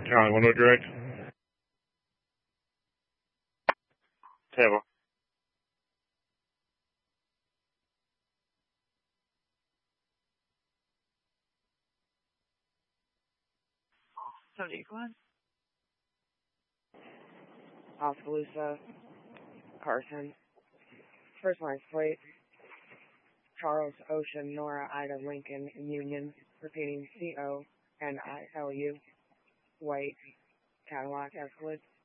One way direct. Table. Oskaloosa, Carson. First line plate, Charles Ocean, Nora Ida Lincoln, Union, repeating CONILU, White, Cadillac, Escalade.